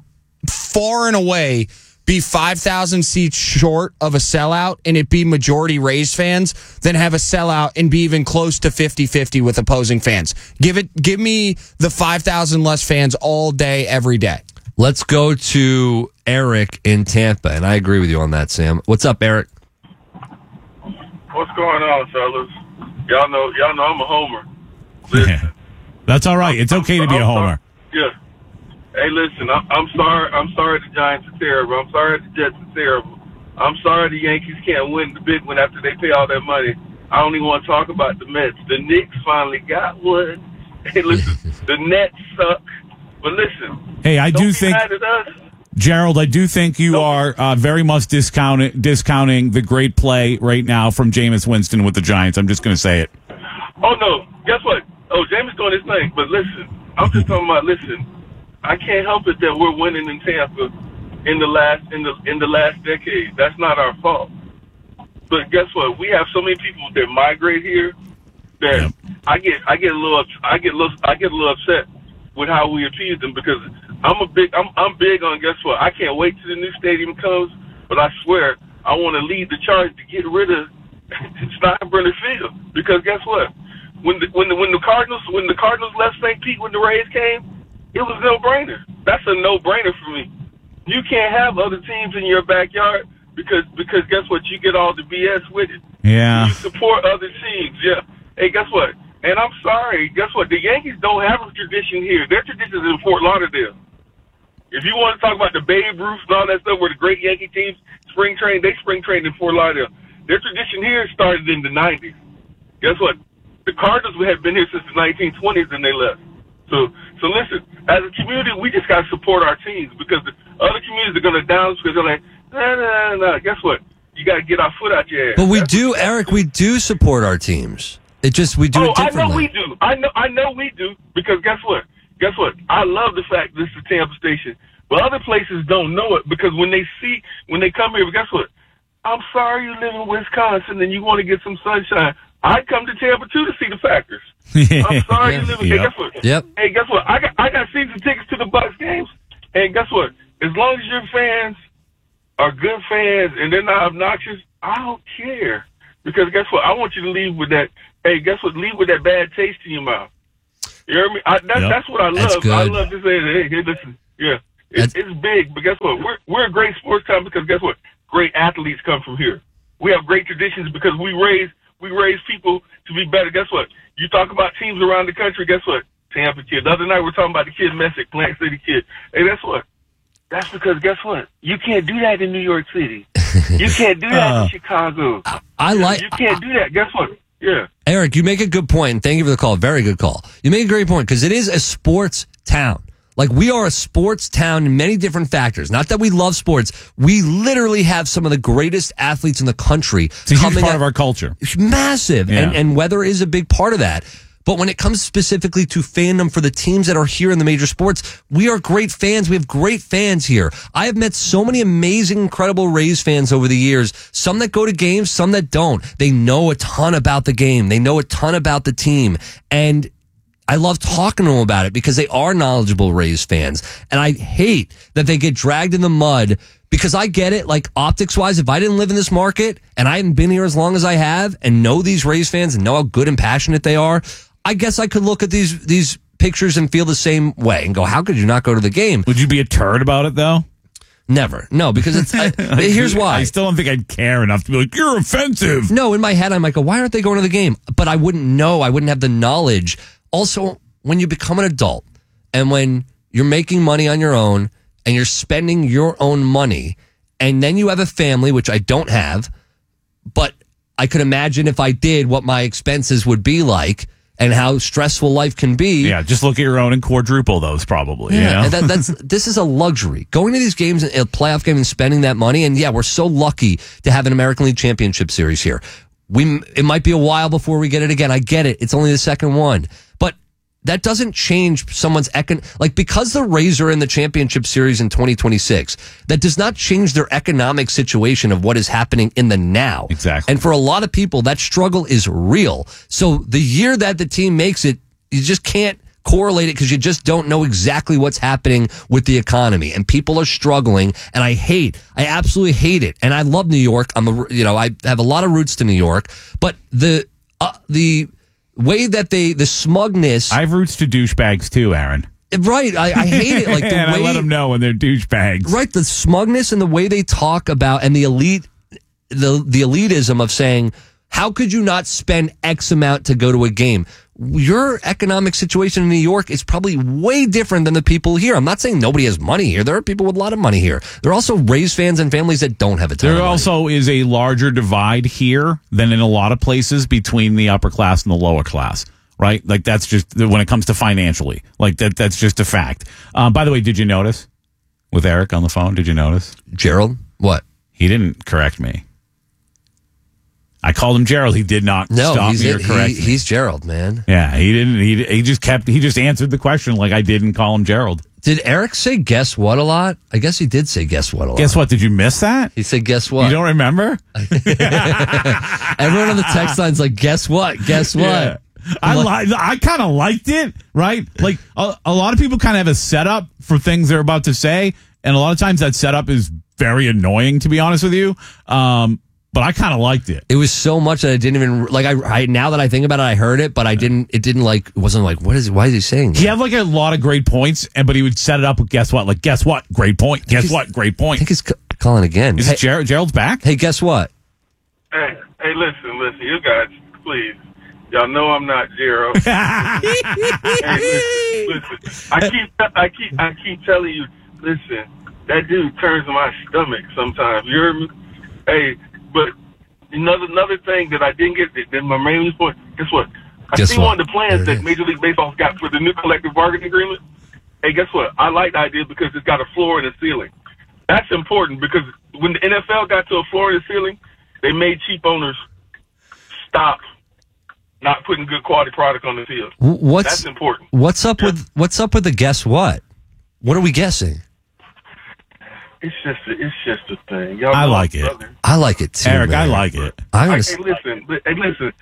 far and away be 5,000 seats short of a sellout and it be majority Rays fans than have a sellout and be even close to 50-50 with opposing fans. Give me the 5,000 less fans all day, every day. Let's go to Eric in Tampa, and I agree with you on that, Sam. What's up, Eric? What's going on, fellas? Y'all know I'm a homer. Yeah. That's all right. It's okay to be a homer. Yeah. Hey, listen, I'm sorry the Giants are terrible. I'm sorry the Jets are terrible. I'm sorry the Yankees can't win the big one after they pay all that money. I don't even want to talk about the Mets. The Knicks finally got one. Hey, listen, the Nets suck. But listen, hey, I do think, Gerald, I do think you are very much discounting the great play right now from Jameis Winston with the Giants. I'm just going to say it. Oh, no. Guess what? Oh, Jameis doing his thing. But listen, I'm just talking about, I can't help it that we're winning in Tampa in the last decade. That's not our fault. But guess what? We have so many people that migrate here that I get a little upset with how we appease them because I'm big on, guess what? I can't wait till the new stadium comes, but I swear I want to lead the charge to get rid of Steinbrenner Field because guess what? When the Cardinals left St. Pete when the Rays came, it was a no-brainer. That's a no-brainer for me. You can't have other teams in your backyard because guess what? You get all the BS with it. Yeah. You support other teams. Yeah. Hey, guess what? And I'm sorry, guess what? The Yankees don't have a tradition here. Their tradition is in Fort Lauderdale. If you want to talk about the Babe Ruth and all that stuff where the great Yankee teams spring train in Fort Lauderdale. Their tradition here started in the 90s. Guess what? The Cardinals have been here since the 1920s and they left. So listen, as a community, we just got to support our teams because the other communities are going to down us because they're like, no. Guess what? You got to get our foot out your ass. But we do, Eric, we do support our teams. We do it differently. I know we do. I know we do because guess what? I love the fact this is a Tampa station, but other places don't know it because when they come here, guess what? I'm sorry you live in Wisconsin and you want to get some sunshine. I'd come to Tampa too to see the Packers. I'm sorry you live in. Hey, guess what? Yep. Hey, guess what? I got season tickets to the Bucs games. And guess what? As long as your fans are good fans and they're not obnoxious, I don't care. Because guess what? I want you to leave with that. Hey, guess what? Leave with that bad taste in your mouth. You hear me? That's what I love. I love to say, hey, listen, yeah, it's big. But guess what? We're a great sports town because guess what? Great athletes come from here. We have great traditions because we raise people to be better. Guess what? You talk about teams around the country. Guess what? Tampa Kid. The other night we're talking about the kid Messick, Plant City Kid. Hey, guess what? That's because guess what? You can't do that in New York City. You can't do that in Chicago. You can't do that. Guess what? Yeah. Eric, you make a good point, and thank you for the call. Very good call. You make a great point because it is a sports town. Like, we are a sports town in many different factors. Not that we love sports. We literally have some of the greatest athletes in the country. It's a huge part of our culture. Massive. Yeah. And weather is a big part of that. But when it comes specifically to fandom for the teams that are here in the major sports, we are great fans. We have great fans here. I have met so many amazing, incredible Rays fans over the years. Some that go to games, some that don't. They know a ton about the game. They know a ton about the team. And I love talking to them about it because they are knowledgeable Rays fans. And I hate that they get dragged in the mud because I get it, like optics wise, if I didn't live in this market and I hadn't been here as long as I have and know these Rays fans and know how good and passionate they are, I guess I could look at these pictures and feel the same way and go, how could you not go to the game? Would you be a turd about it though? Never. No, because it's here's why. I still don't think I'd care enough to be like, you're offensive. No, in my head, I'm like, why aren't they going to the game? But I wouldn't know. I wouldn't have the knowledge. Also, when you become an adult and when you're making money on your own and you're spending your own money and then you have a family, which I don't have, but I could imagine if I did what my expenses would be like and how stressful life can be. Yeah, just look at your own and quadruple those probably. Yeah, you know? and this is a luxury. Going to these games, a playoff game and spending that money, and yeah, we're so lucky to have an American League Championship Series here. It might be a while before we get it again. I get it. It's only the second one. But that doesn't change someone's because the Rays are in the championship series in 2026, that does not change their economic situation of what is happening in the now. Exactly. And for a lot of people, that struggle is real. So the year that the team makes it, you just can't correlate it because you just don't know exactly what's happening with the economy, and people are struggling. And I absolutely hate it. And I love New York. I have a lot of roots to New York, but the way that the smugness. I have roots to douchebags too, Aaron. Right. I hate it. Like the and way, I let them know when they're douchebags. Right. The smugness and the way they talk about, and the elitism of saying, how could you not spend X amount to go to a game? Your economic situation in New York is probably way different than the people here. I'm not saying nobody has money here. There are people with a lot of money here. There are also Rays fans and families that don't have a ton of money. There also is a larger divide here than in a lot of places between the upper class and the lower class, right? Like, that's just when it comes to financially. Like, that's just a fact. By the way, did you notice with Eric on the phone? Did you notice? Gerald? What? He didn't correct me. I called him Gerald. He did not stop me or correct me. He's Gerald, man. Yeah, he didn't. He just answered the question like I didn't call him Gerald. Did Eric say guess what a lot? I guess he did say guess what a lot. Guess what? Did you miss that? He said guess what? You don't remember? Everyone on the text line's like, guess what? Guess what? Yeah. I kind of liked it, right? Like a lot of people kind of have a setup for things they're about to say, and a lot of times that setup is very annoying, to be honest with you. But I kind of liked it. It was so much that I didn't even like. I now that I think about it, I heard it, but I didn't. It didn't like. It wasn't like. Why is he saying that? He had like a lot of great points, but he would set it up with guess what? Like, guess what? Great point. Guess what? Great point. I think he's calling again. Is it Gerald's back? Hey, guess what? Hey, listen, you guys, please. Y'all know I'm not Gerald. Hey, listen. I keep telling you. Listen, that dude turns my stomach sometimes. You hear me? Hey. But another thing that I didn't get, that my main point, guess what? I see one of the plans that Major League Baseball's got for the new collective bargaining agreement. Hey, guess what? I like the idea because it's got a floor and a ceiling. That's important because when the NFL got to a floor and a ceiling, they made cheap owners stop not putting good quality product on the field. That's important. What's up with the guess what? What are we guessing? It's just a thing. Y'all I know like I'm it. Southern. I like it too, Eric, man. I like it. I'm gonna Hey, listen.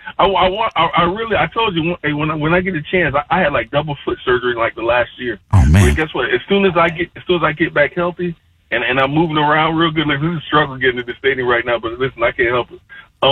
I told you when I get a chance, I had like double foot surgery like the last year. Oh man! But guess what? As soon as I get back healthy and I'm moving around real good, like this is a struggle getting to the stadium right now. But listen, I can't help it.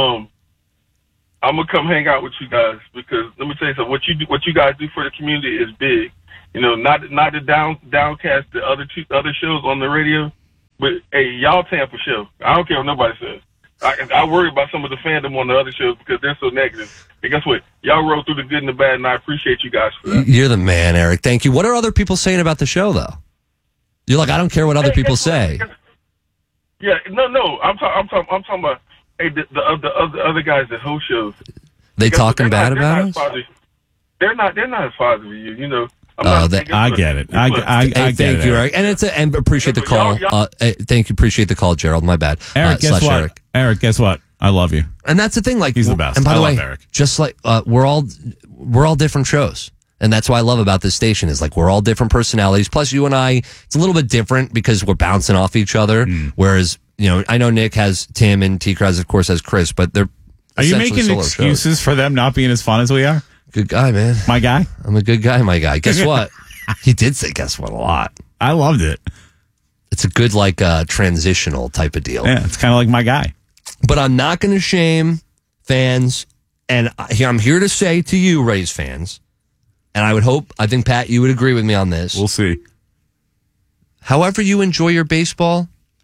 I'm gonna come hang out with you guys because let me tell you something. What you guys do for the community is big. You know, not the downcast the other shows on the radio, but hey, y'all Tampa show. I don't care what nobody says. I worry about some of the fandom on the other shows because they're so negative. And guess what? Y'all roll through the good and the bad, and I appreciate you guys for that. You're the man, Eric. Thank you. What are other people saying about the show, though? You're like, I don't care what other people say. Yeah, no. I'm talking about hey the other guys that host shows. They talking bad about us? They're not as positive as you. You know. I get it. I thank get you, it. Eric. And appreciate the call. Thank you. Appreciate the call, Gerald. My bad. Eric, guess what? Eric, guess what? I love you. And that's the thing. Like, he's the best. And by the way, Eric. just like we're all different shows, and that's what I love about this station is like we're all different personalities. Plus, you and I, it's a little bit different because we're bouncing off each other. Whereas, I know Nick has Tim and T-Kraz, of course, has Chris, but they're. Are you making excuses for them not being as fun as we are? Good guy, man. My guy? I'm a good guy, my guy. Guess what? He did say guess what a lot. I loved it. It's a good, transitional type of deal. Yeah, it's kind of like my guy. But I'm not going to shame fans. And I'm here to say to you, Rays fans, and I think, Pat, you would agree with me on this. We'll see. However you enjoy your baseball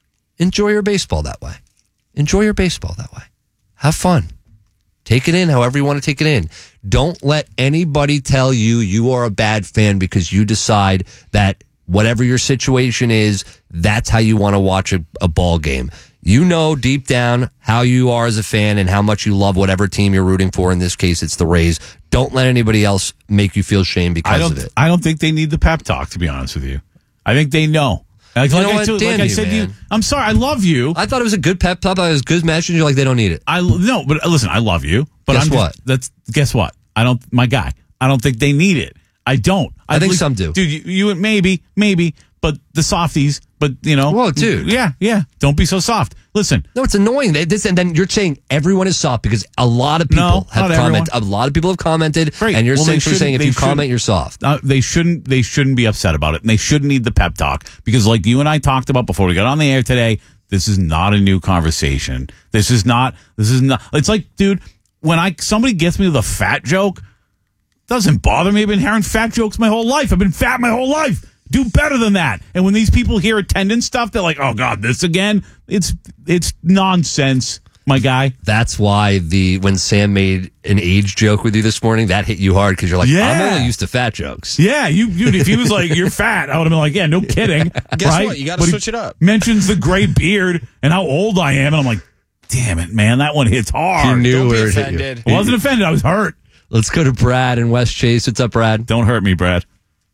that way. Enjoy your baseball that way. Have fun. Take it in however you want to take it in. Don't let anybody tell you are a bad fan because you decide that whatever your situation is, that's how you want to watch a ball game. You know deep down how you are as a fan and how much you love whatever team you're rooting for. In this case, it's the Rays. Don't let anybody else make you feel shame because of it. I don't think they need the pep talk, to be honest with you. I think they know. Like I said to you, I'm sorry, I love you. I thought it was a good pep talk. It was a good message. You're like, they don't need it. No, but listen, I love you. But guess what? My guy. I don't think they need it. I don't. I think some do. Dude, you maybe, but the softies, but Whoa, dude. Yeah. Don't be so soft. Listen. No, it's annoying. And then you're saying everyone is soft because a lot of people have commented. A lot of people have commented, and you're saying if you comment, you're soft. They shouldn't be upset about it, and they shouldn't need the pep talk because, like you and I talked about before we got on the air today, this is not a new conversation. This is not. It's like, dude, when somebody gets me with a fat joke, doesn't bother me. I've been hearing fat jokes my whole life. I've been fat my whole life. Do better than that. And when these people hear attendance stuff, they're like, oh, God, this again? It's nonsense, my guy. That's why when Sam made an age joke with you this morning, that hit you hard because you're like, I'm only used to fat jokes. Yeah, dude, if he was like, you're fat, I would have been like, yeah, no kidding. Guess right? what? You got to switch it up. Mentions the gray beard and how old I am, and I'm like, damn it, man, that one hits hard. You knew Don't be where offended. I wasn't offended. I was hurt. Let's go to Brad in West Chase. What's up, Brad? Don't hurt me, Brad.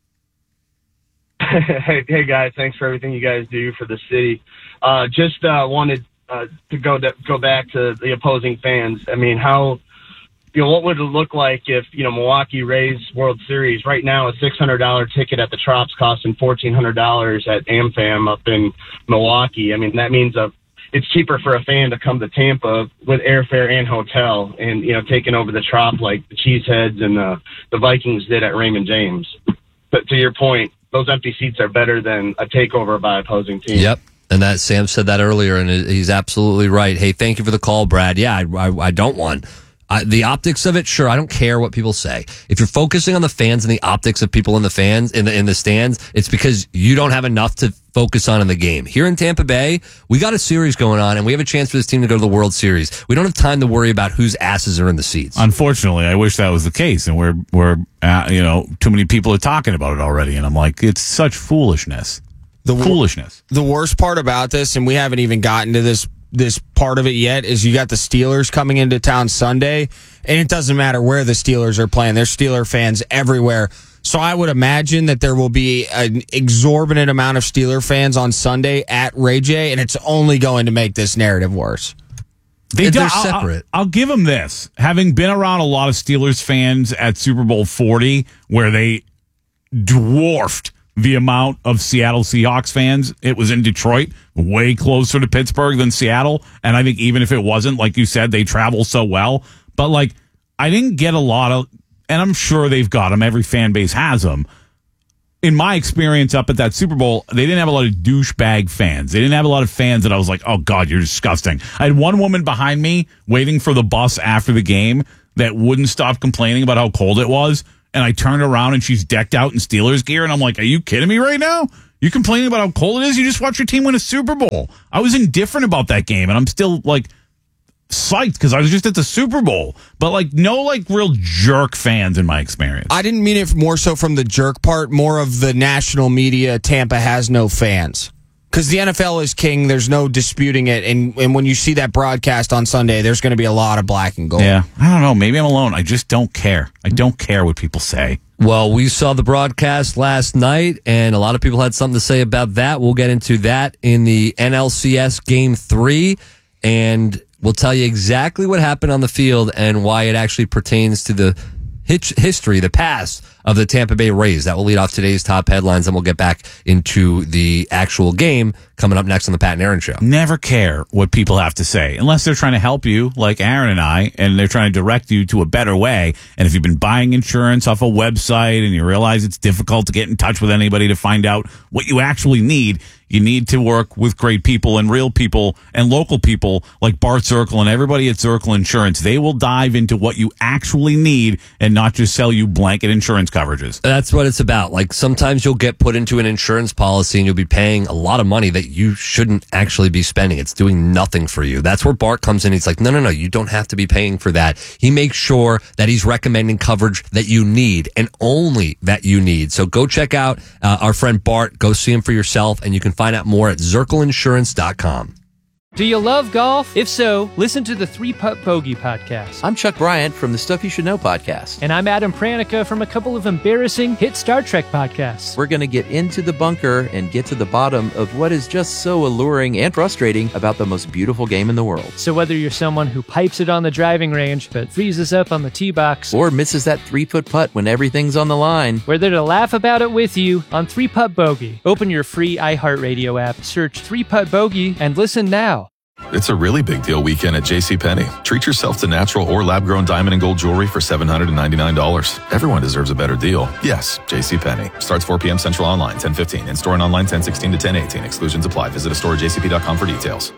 Hey guys, thanks for everything you guys do for the city. Just wanted to go back to the opposing fans. I mean, what would it look like if Milwaukee Rays World Series right now a $600 ticket at the Trops costing $1,400 at AmFam up in Milwaukee? I mean, that means it's cheaper for a fan to come to Tampa with airfare and hotel, and taking over the Trop like the Cheeseheads and the Vikings did at Raymond James. But to your point, those empty seats are better than a takeover by opposing team. Yep. And that Sam said that earlier, and he's absolutely right. Hey, thank you for the call, Brad. Yeah, I don't want the optics of it. Sure, I don't care what people say. If you're focusing on the fans and the optics of people in the fans in the stands, it's because you don't have enough to focus on in the game. Here in Tampa Bay, we got a series going on, and we have a chance for this team to go to the World Series. We don't have time to worry about whose asses are in the seats. Unfortunately, I wish that was the case, and we're too many people are talking about it already, and I'm like, it's such foolishness. Foolishness. The worst part about this, and we haven't even gotten to this part of it yet, is you got the Steelers coming into town Sunday, and it doesn't matter where the Steelers are playing. There's Steeler fans everywhere. So I would imagine that there will be an exorbitant amount of Steeler fans on Sunday at Ray J, and it's only going to make this narrative worse. They're separate. I'll give them this. Having been around a lot of Steelers fans at Super Bowl 40, where they dwarfed the amount of Seattle Seahawks fans. It was in Detroit, way closer to Pittsburgh than Seattle. And I think even if it wasn't, like you said, they travel so well. But like, I didn't get a lot of, and I'm sure they've got them. Every fan base has them. In my experience up at that Super Bowl, they didn't have a lot of douchebag fans. They didn't have a lot of fans that I was like, oh, God, you're disgusting. I had one woman behind me waiting for the bus after the game that wouldn't stop complaining about how cold it was. And I turned around and she's decked out in Steelers gear. And I'm like, are you kidding me right now? You complaining about how cold it is? You just watched your team win a Super Bowl. I was indifferent about that game. And I'm still like psyched because I was just at the Super Bowl. But like no like real jerk fans in my experience. I didn't mean it more so from the jerk part, more of the national media. Tampa has no fans. Because the NFL is king, there's no disputing it, and when you see that broadcast on Sunday, there's going to be a lot of black and gold. Yeah, I don't know. Maybe I'm alone. I just don't care. I don't care what people say. Well, we saw the broadcast last night, and a lot of people had something to say about that. We'll get into that in the NLCS Game 3, and we'll tell you exactly what happened on the field and why it actually pertains to the history, the past of the Tampa Bay Rays. That will lead off today's top headlines, and we'll get back into the actual game coming up next on the Pat and Aaron Show. Never care what people have to say, unless they're trying to help you, like Aaron and I, and they're trying to direct you to a better way. And if you've been buying insurance off a website and you realize it's difficult to get in touch with anybody to find out what you actually need, you need to work with great people and real people and local people like Bart Zirkle and everybody at Zirkle Insurance. They will dive into what you actually need and not just sell you blanket insurance coverages. That's what it's about. Like sometimes you'll get put into an insurance policy and you'll be paying a lot of money that you shouldn't actually be spending. It's doing nothing for you. That's where Bart comes in. He's like, no, you don't have to be paying for that. He makes sure that he's recommending coverage that you need and only that you need. So go check out our friend Bart. Go see him for yourself, and you can find out more at ZirkleInsurance.com. Do you love golf? If so, listen to the 3-Putt Bogey podcast. I'm Chuck Bryant from the Stuff You Should Know podcast. And I'm Adam Pranica from a couple of embarrassing hit Star Trek podcasts. We're going to get into the bunker and get to the bottom of what is just so alluring and frustrating about the most beautiful game in the world. So whether you're someone who pipes it on the driving range but freezes up on the tee box, or misses that 3-foot putt when everything's on the line, we're there to laugh about it with you on 3-Putt Bogey. Open your free iHeartRadio app, search 3-Putt Bogey, and listen now. It's a really big deal weekend at JCPenney. Treat yourself to natural or lab-grown diamond and gold jewelry for $799. Everyone deserves a better deal. Yes, JCPenney. Starts 4 p.m. Central online, 10:15. In-store and online, 10:16 to 10:18. Exclusions apply. Visit a store at jcp.com for details.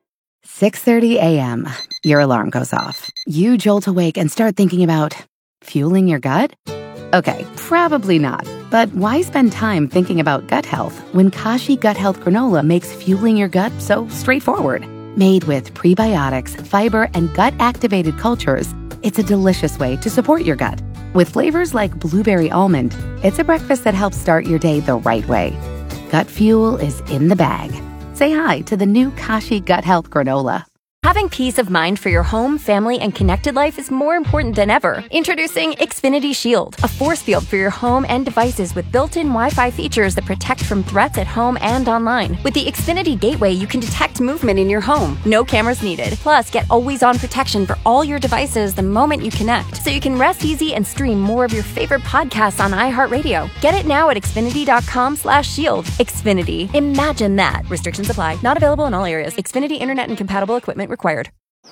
6:30 a.m. Your alarm goes off. You jolt awake and start thinking about fueling your gut? Okay, probably not. But why spend time thinking about gut health when Kashi Gut Health Granola makes fueling your gut so straightforward? Made with prebiotics, fiber, and gut-activated cultures, it's a delicious way to support your gut. With flavors like blueberry almond, it's a breakfast that helps start your day the right way. Gut fuel is in the bag. Say hi to the new Kashi Gut Health Granola. Having peace of mind for your home, family, and connected life is more important than ever. Introducing Xfinity Shield, a force field for your home and devices with built-in Wi-Fi features that protect from threats at home and online. With the Xfinity Gateway, you can detect movement in your home. No cameras needed. Plus, get always-on protection for all your devices the moment you connect, so you can rest easy and stream more of your favorite podcasts on iHeartRadio. Get it now at Xfinity.com/shield. Xfinity. Imagine that. Restrictions apply. Not available in all areas. Xfinity Internet and compatible equipment required.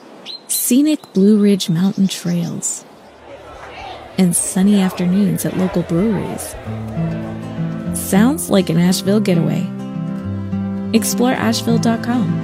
Scenic Blue Ridge Mountain trails and sunny afternoons at local breweries. Sounds like an Asheville getaway. Explore Asheville.com.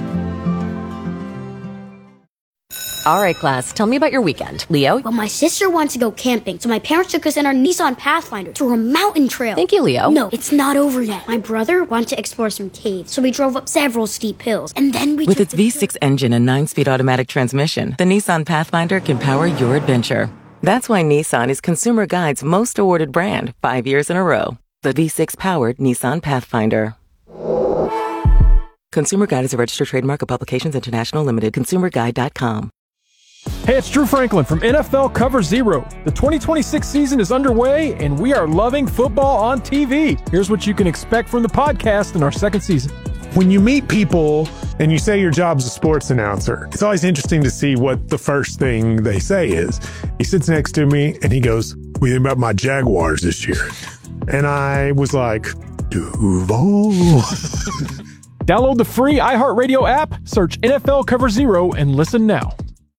All right, class, tell me about your weekend. Leo? Well, my sister wants to go camping, so my parents took us in our Nissan Pathfinder to a mountain trail. Thank you, Leo. No, it's not over yet. My brother wanted to explore some caves, so we drove up several steep hills, and then we With its V6 engine and 9-speed automatic transmission, the Nissan Pathfinder can power your adventure. That's why Nissan is Consumer Guide's most awarded brand 5 years in a row. The V6-powered Nissan Pathfinder. Consumer Guide is a registered trademark of Publications International Limited. ConsumerGuide.com. Hey, it's Drew Franklin from NFL Cover Zero. The 2026 season is underway, and we are loving football on TV. Here's what you can expect from the podcast in our second season. When you meet people and you say your job's a sports announcer, it's always interesting to see what the first thing they say is. He sits next to me, and he goes, "What do you think about my Jaguars this year?" And I was like, Duval. Download the free iHeartRadio app, search NFL Cover Zero, and listen now.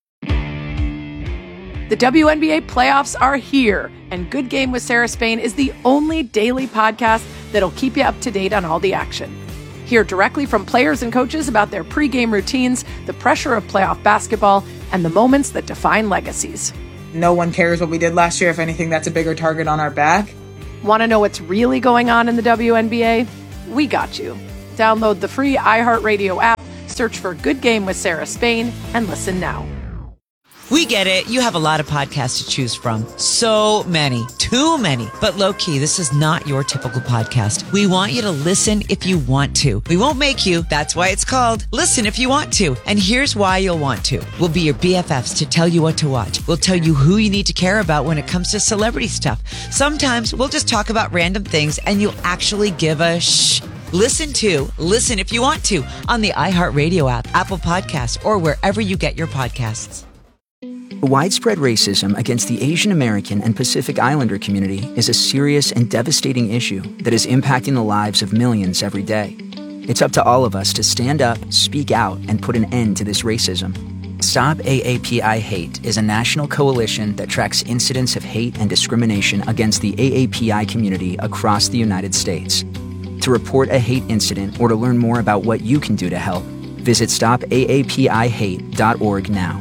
The WNBA playoffs are here, and Good Game with Sarah Spain is the only daily podcast that'll keep you up to date on all the action. Hear directly from players and coaches about their pregame routines, the pressure of playoff basketball, and the moments that define legacies. No one cares what we did last year. If anything, that's a bigger target on our back. Want to know what's really going on in the WNBA? We got you. Download the free iHeartRadio app, search for Good Game with Sarah Spain, and listen now. We get it. You have a lot of podcasts to choose from. So many. Too many. But low-key, this is not your typical podcast. We want you to listen if you want to. We won't make you. That's why it's called Listen If You Want To. And here's why you'll want to. We'll be your BFFs to tell you what to watch. We'll tell you who you need to care about when it comes to celebrity stuff. Sometimes we'll just talk about random things and you'll actually give a shh. Listen If You Want To on the iHeartRadio app, Apple Podcasts, or wherever you get your podcasts. Widespread racism against the Asian American and Pacific Islander community is a serious and devastating issue that is impacting the lives of millions every day. It's up to all of us to stand up, speak out, and put an end to this racism. Stop AAPI Hate is a national coalition that tracks incidents of hate and discrimination against the AAPI community across the United States. To report a hate incident or to learn more about what you can do to help, visit stopaapihate.org now.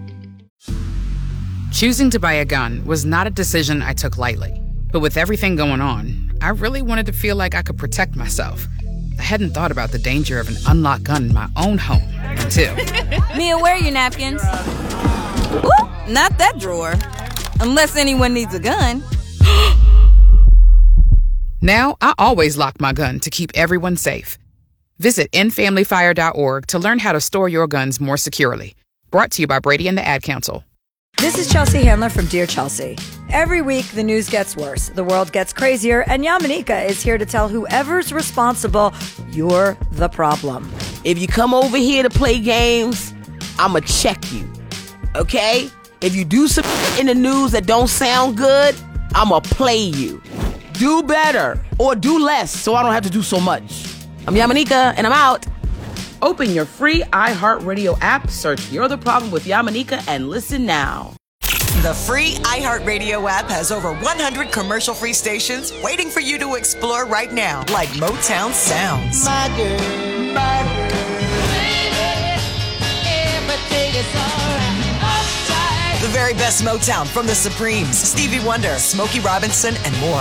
Choosing to buy a gun was not a decision I took lightly. But with everything going on, I really wanted to feel like I could protect myself. I hadn't thought about the danger of an unlocked gun in my own home until... Mia, where are your napkins? Ooh, not that drawer. Unless anyone needs a gun. Now, I always lock my gun to keep everyone safe. Visit endfamilyfire.org to learn how to store your guns more securely. Brought to you by Brady and the Ad Council. This is Chelsea Handler from Dear Chelsea. Every week, the news gets worse, the world gets crazier, and Yamanika is here to tell whoever's responsible, you're the problem. If you come over here to play games, I'ma check you, okay? If you do some in the news that don't sound good, I'ma play you. Do better, or do less, so I don't have to do so much. I'm Yamanika, and I'm out. Open your free iHeartRadio app, search You're the Problem with Yamanika, and listen now. The free iHeartRadio app has over 100 commercial-free stations waiting for you to explore right now, like Motown Sounds. My girl, baby, everything is all right. The very best Motown from the Supremes, Stevie Wonder, Smokey Robinson, and more.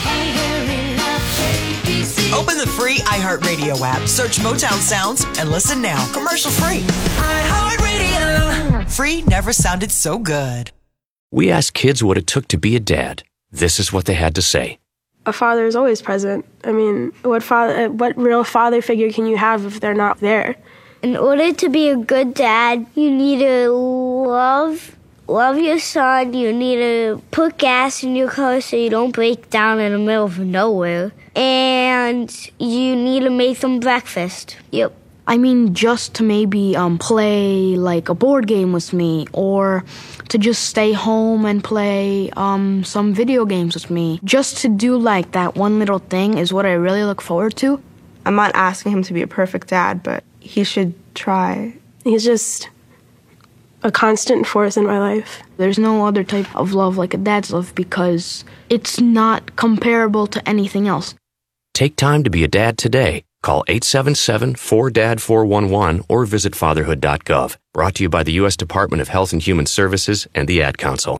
Open the free iHeartRadio app, search Motown Sounds, and listen now. Commercial free. iHeartRadio. Free never sounded so good. We asked kids what it took to be a dad. This is what they had to say. A father is always present. I mean, what real father figure can you have if they're not there? In order to be a good dad, you need to love your son. You need to put gas in your car so you don't break down in the middle of nowhere. And you need to make them breakfast. Yep. I mean, just to maybe play like a board game with me, or to just stay home and play some video games with me. Just to do like that one little thing is what I really look forward to. I'm not asking him to be a perfect dad, but he should try. He's just a constant force in my life. There's no other type of love like a dad's love because it's not comparable to anything else. Take time to be a dad today. Call 877-4DAD-411 or visit fatherhood.gov. Brought to you by the U.S. Department of Health and Human Services and the Ad Council.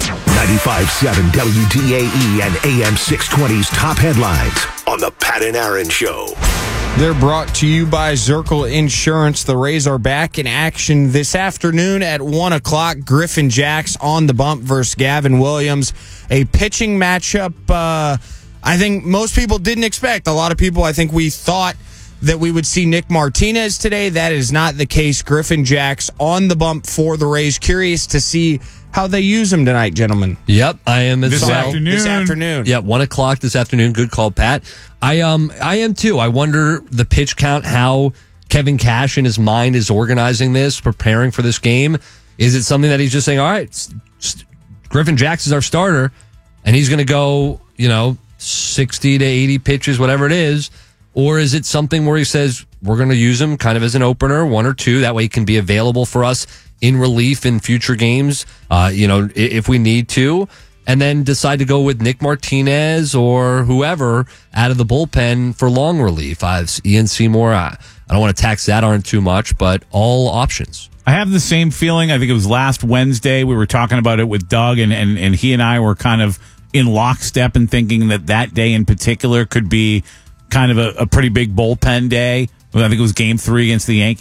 95.7 WDAE and AM 620's top headlines on the Pat and Aaron Show. They're brought to you by Zirkle Insurance. The Rays are back in action this afternoon at 1 o'clock. Griffin Jacks on the bump versus Gavin Williams. A pitching matchup I think most people didn't expect. A lot of people, I think we thought that we would see Nick Martinez today. That is not the case. Griffin Jacks on the bump for the Rays. Curious to see how they use him tonight, gentlemen. Yep, I am as well. This afternoon. Yeah, 1 o'clock this afternoon. Good call, Pat. I am too. I wonder the pitch count, how Kevin Cash in his mind is organizing this, preparing for this game. Is it something that he's just saying, all right, Griffin Jacks is our starter, and he's going to go, 60 to 80 pitches, whatever it is? Or is it something where he says, we're going to use him kind of as an opener, 1 or 2, that way he can be available for us in relief in future games, if we need to, and then decide to go with Nick Martinez or whoever out of the bullpen for long relief. Ian Seymour, I don't want to tax that on too much, but all options. I have the same feeling. I think it was last Wednesday. We were talking about it with Doug, and he and I were kind of in lockstep and thinking that day in particular could be kind of a pretty big bullpen day. I think it was Game 3 against the Yankees.